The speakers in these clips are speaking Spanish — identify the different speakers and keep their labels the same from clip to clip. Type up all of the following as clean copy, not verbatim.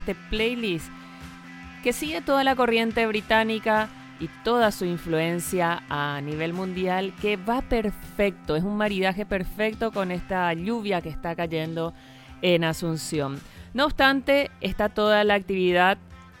Speaker 1: este playlist que sigue toda la corriente británica y toda su influencia a nivel mundial, que va perfecto, es un maridaje perfecto con esta lluvia que está cayendo en Asunción. No obstante, está toda la actividad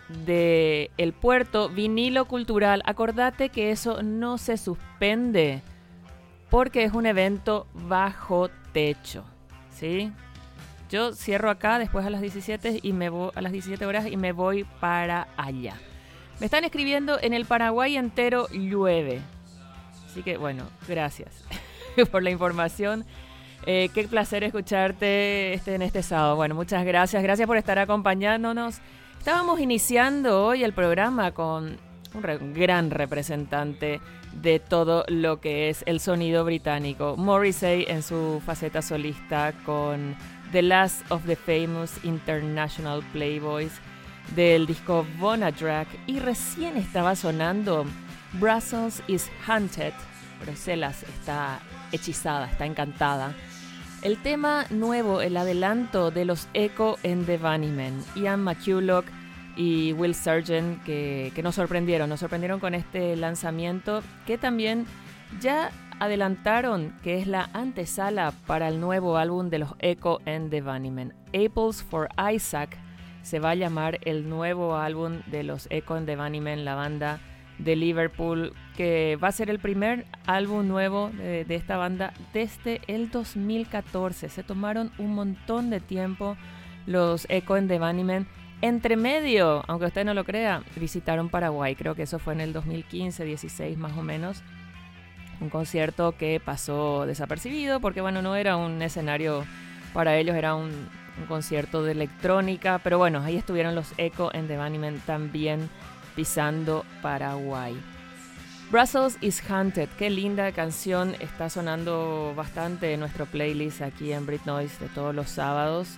Speaker 1: del puerto vinilo cultural. Acordate que eso no se suspende porque es un evento bajo techo, ¿sí? Yo cierro acá después a las 17 y me voy a las 17 horas y me voy para allá. Me están escribiendo: en el Paraguay entero llueve. Así que bueno, gracias por la información. Qué placer escucharte en este sábado. Bueno, muchas gracias. Gracias por estar acompañándonos. Estábamos iniciando hoy el programa con un gran representante de todo lo que es el sonido británico. Morrissey en su faceta solista con The Last of the Famous International Playboys del disco Bonadrag, y recién estaba sonando Brussels is Haunted. Bruselas está hechizada, está encantada. El tema nuevo, el adelanto de los Echo and the Bunnymen, Ian McCulloch y Will Sargent, que nos sorprendieron con este lanzamiento, que también ya adelantaron que es la antesala para el nuevo álbum de los Echo and the Bunnymen. Apples for Isaac se va a llamar el nuevo álbum de los Echo and the Bunnymen, la banda de Liverpool, que va a ser el primer álbum nuevo de esta banda desde el 2014. Se tomaron un montón de tiempo los Echo and the Bunnymen. Entre medio, aunque usted no lo crea, visitaron Paraguay. Creo que eso fue en el 2015-16 más o menos. Un concierto que pasó desapercibido porque, bueno, no era un escenario para ellos, era un concierto de electrónica. Pero bueno, ahí estuvieron los Echo and the Bunnymen también pisando Paraguay. Brussels is Haunted, qué linda canción, está sonando bastante en nuestro playlist aquí en Brit Noise de todos los sábados.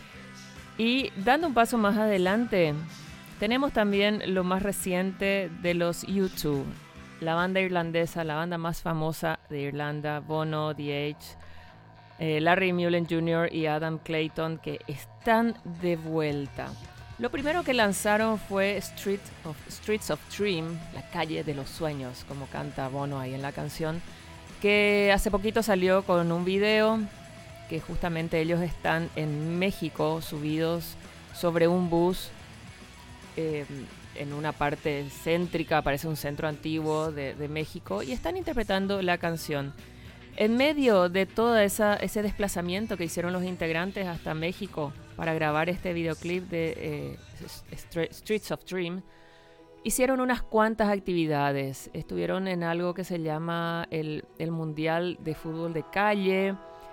Speaker 1: Y dando un paso más adelante, tenemos también lo más reciente de los U2, la banda irlandesa, la banda más famosa de Irlanda, Bono, The Edge, Larry Mullen Jr. y Adam Clayton, que están de vuelta. Lo primero que lanzaron fue Streets of Dream, la calle de los sueños, como canta Bono ahí en la canción, que hace poquito salió con un video que justamente ellos están en México subidos sobre un bus en una parte céntrica, parece un centro antiguo de México, y están interpretando la canción. En medio de todo ese desplazamiento que hicieron los integrantes hasta México para grabar este videoclip de Streets of Dream, hicieron unas cuantas actividades. Estuvieron en algo que se llama el Mundial de Fútbol de Calle.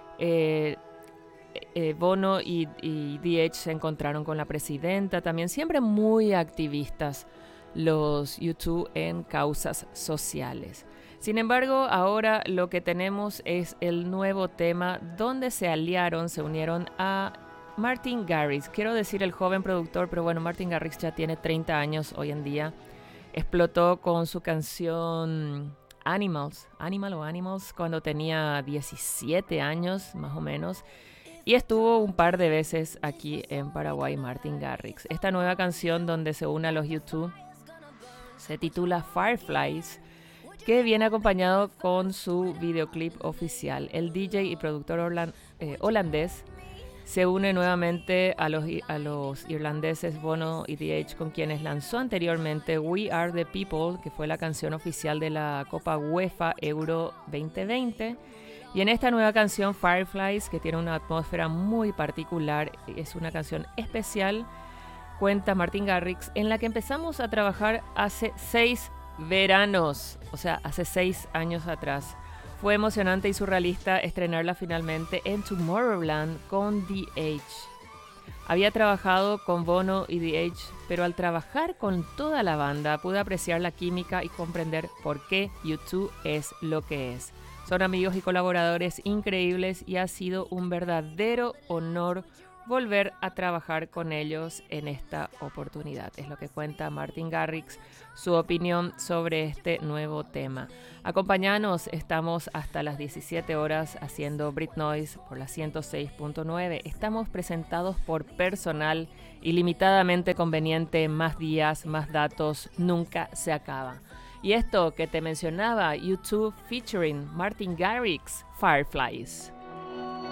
Speaker 1: Bono y The Edge se encontraron con la presidenta. También siempre muy activistas los U2 en causas sociales. Sin embargo, ahora lo que tenemos es el nuevo tema donde se unieron a Martin Garrix. Quiero decir el joven productor, pero bueno, Martin Garrix ya tiene 30 años hoy en día. Explotó con su canción Animals cuando tenía 17 años más o menos. Y estuvo un par de veces aquí en Paraguay Martin Garrix. Esta nueva canción donde se une a los U2 se titula Fireflies, que viene acompañado con su videoclip oficial. El DJ y productor holandés se une nuevamente a los irlandeses Bono y The Edge, con quienes lanzó anteriormente We Are the People, que fue la canción oficial de la Copa UEFA Euro 2020. Y en esta nueva canción, Fireflies, que tiene una atmósfera muy particular, es una canción especial, cuenta Martin Garrix, en la que empezamos a trabajar hace 6 veranos, o sea, hace 6 años atrás. Fue emocionante y surrealista estrenarla finalmente en Tomorrowland con The Edge. Había trabajado con Bono y The Edge, pero al trabajar con toda la banda pude apreciar la química y comprender por qué U2 es lo que es. Son amigos y colaboradores increíbles y ha sido un verdadero honor volver a trabajar con ellos en esta oportunidad. Es lo que cuenta Martin Garrix, su opinión sobre este nuevo tema. Acompáñanos, estamos hasta las 17 horas haciendo Brit Noise por la 106.9. Estamos presentados por personal ilimitadamente conveniente, más días, más datos, nunca se acaba. Y esto que te mencionaba, YouTube featuring Martin Garrix, Fireflies.